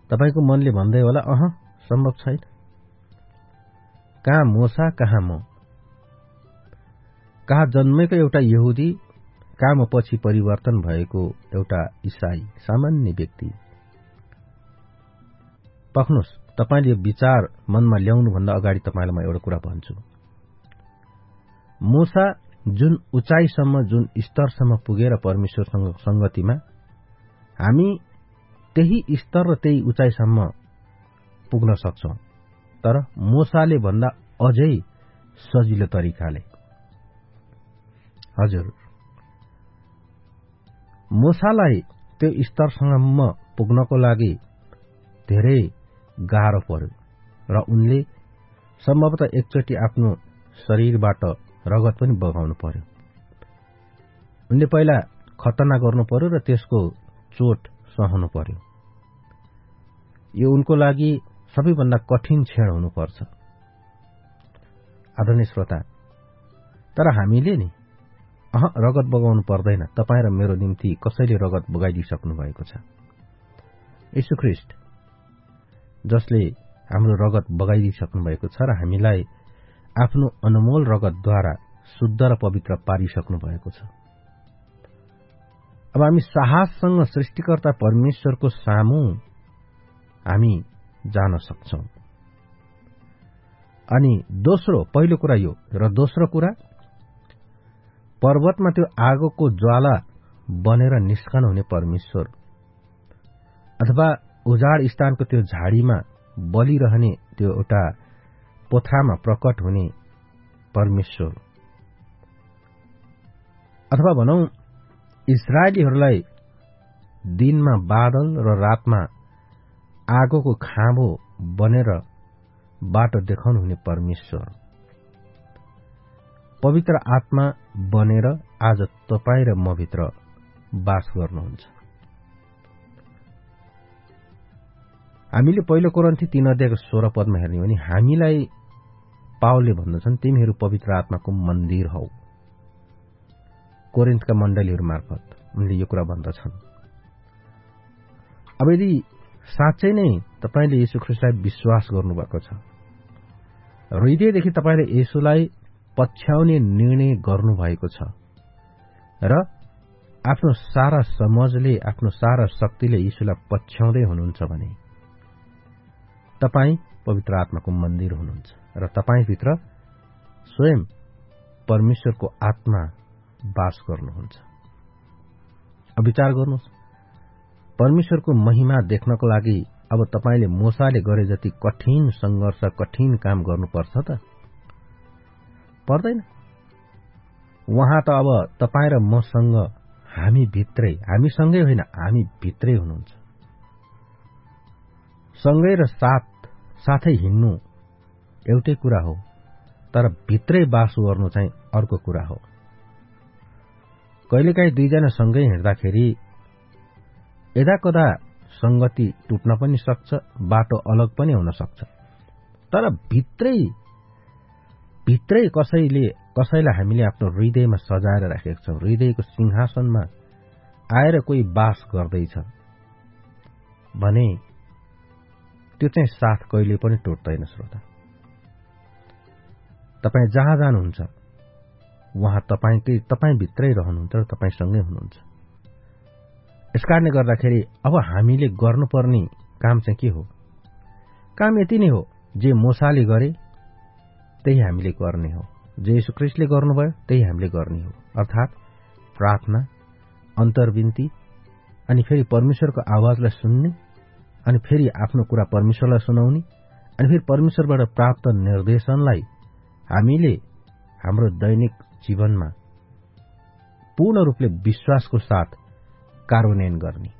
तपाईको मनले भन्दै होला सम्भव छैन। कहाँ मोसा कहाँ म, कहाँ जन्मेको एउटा यहुदी, कहाँ म पछि परिवर्तन भएको एउटा इसाई सामान्य व्यक्ति। पख्नुस्, तपाईले यो विचार मनमा ल्याउनुभन्दा अगाडि तपाईलाई म एउटा कुरा भन्छु। मोसा जुन उचाइसम्म, जुन स्तरसम्म पुगेर परमेश्वरसँग संगतिमा, हामी त्यही स्तर र त्यही उचाइसम्म पुग्न सक्छौं। तर मोसाले भन्दा अझै सजिलो तरिकाले। हजुर, मोसालाई त्यो स्तरसम्म पुग्नको लागि धेरै गाह्रो पर्यो र उनले सम्भवतः एकचोटि आफ्नो शरीरबाट रगत पनि बगाउनु पर्यो। उनले पहिला खतना गर्नु पर्यो र त्यसको चोट सहनु पर्यो। यो उनको लागि सबैभन्दा कठिन क्षण हुनुपर्छ आदरणीय श्रोता। तर हामीले नि रगत बगाउनु पर्दैन। तपाईँ र मेरो निम्ति कसैले रगत बगाइदिइसक्नु भएको छ। येशू ख्रीष्ट जसले हाम्रो रगत बगाइदिइसक्नु भएको छ र हामीलाई आफ्नो अनमोल रगतद्वारा शुद्ध र पवित्र पारिसक्नु भएको छ। अब हामी साहससँग सृष्टिकर्ता परमेश्वरको सामु हामी जान सक्छौं। अनि पहिलो कुरा यो र दोस्रो कुरा, पर्वतमा त्यो आगोको ज्वाला बनेर निस्कन हुने परमेश्वर अथवा उजाड स्थानको त्यो झाडीमा बलिरहने त्यो एउटा पोथ्रामा प्रकट हुने परमेश्वर, अथवा भनौं इस्राएलीहरूलाई दिनमा बादल र रातमा आगोको खाँबो बनेर बाटो देखाउनु हुने परमेश्वर, पवित्र आत्मा बनेर आज तपाईँ र म भित्र बास गर्नुहुन्छ। हामीले पहिलो कोरिन्थी 3:16 पदमा हेर्ने हो भने हामीलाई पावलले भन्दछन्, तिमीहरू पवित्र आत्माको मन्दिर हौ। कोरिन्थका मण्डलीहरू मार्फत उनले यो कुरा भन्दछन्। अब यदि साँच्चै नै तपाईले येशू ख्रीष्टलाई विश्वास गर्नुभएको छ, हृदयदेखि तपाईले येशूलाई पछ्याउने निर्णय गर्नुभएको छ र आफ्नो सारा समझले, आफ्नो सारा शक्तिले येशूलाई पछ्याउँदै हुनुहुन्छ भने तपाई पवित्र आत्माको मन्दिर हुनुहुन्छ र तपाईभित्र स्वयं परमेश्वरको आत्मा बास गर्नुहुन्छ। अब विचार गर्नुहोस्, परमेश्वरको महिमा देख्नको लागि अब तपाईले मोसाले गरे जति कठिन संघर्ष, कठिन काम गर्नुपर्छ त? पर्दैन। उहाँ त अब तपाई र मसँग हामी भित्रै, हामीसँगै होइन, हामी भित्रै हुनुहुन्छ। सँगै र साथै हिँड्नु एउटै कुरा हो, तर भित्रै बास गर्नु चाहिँ अर्को कुरा हो। कहिलेकाहीँ दुईजना सँगै हिँड्दाखेरि यदाकदा संगति टुट्न पनि सक्छ, बाटो अलग पनि हुन सक्छ। तर भित्रै कसैलाई हामीले आफ्नो हृदयमा सजाएर राखेका छौं, हृदयको सिंहासनमा आएर कोही बास गर्दैछ भने त्यो चाहिँ साथ कहिले पनि टुट्दैन। श्रोता, तपाई जहाँ जानुहुन्छ वहाँ तपाई भित्रै रहनुहुन्छ र तपाईसँगै हुनुहुन्छ। यसकारणले गर्दाखेरि अब हामीले गर्नुपर्ने काम चाहिँ के हो? काम यति नै हो, जे मोसाले गरे त्यही हामीले गर्ने हो, जे येशू ख्रीष्टले गर्नुभयो त्यही हामीले गर्ने हो। अर्थात् प्रार्थना, अन्तर्विन्ती, अनि फेरि परमेश्वरको आवाजलाई सुन्ने, अनि फेरि आफ्नो कुरा परमेश्वरलाई सुनाउने, अनि फेरि परमेश्वरबाट प्राप्त निर्देशनलाई हामीले हाम्रो दैनिक जीवनमा पूर्ण रूपले विश्वासको साथ कार्यान्वयन गर्ने।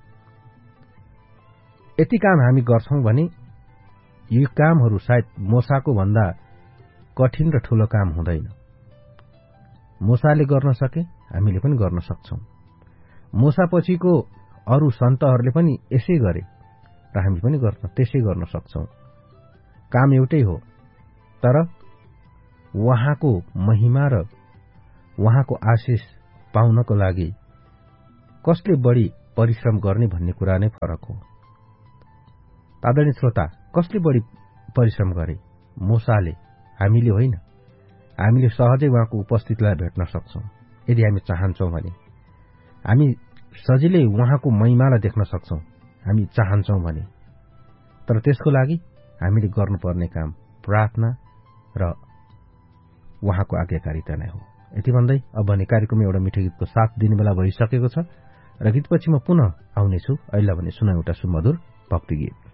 यति काम हामी गर्छौं भने यी कामहरू सायद मोसाको भन्दा कठिन र ठूलो काम हुँदैन। मोसाले गर्न सके, हामीले पनि गर्न सक्छौं। मोसा पछिको अरू सन्तहरूले पनि यसै गरे र हामी पनि त्यसै गर्न सक्छौं। काम एउटै हो, तर उहाँको महिमा र उहाँको आशिष पाउनको लागि कसले बढी परिश्रम गर्ने भन्ने कुरा नै फरक हो। आदरणीय श्रोता, कसले बढी परिश्रम गरे? मूसाले, हामीले होइन। हामीले सहजै उहाँको उपस्थितिलाई भेट्न सक्छौं यदि हामी चाहन्छौं भने। हामी सजिलै उहाँको महिमालाई देख्न सक्छौं हामी चाहन्छौं भने। तर त्यसको लागि हामीले गर्नुपर्ने काम प्रार्थना र उहाँको आज्ञाकारिता नै हो। यति भन्दै अब भने कार्यक्रममा एउटा मिठो गीतको साथ दिने बेला भइसकेको छ र गीतपछि म पुनः आउनेछु। अहिले भने सुनौ एउटा सुमधुर भक्ति गीत।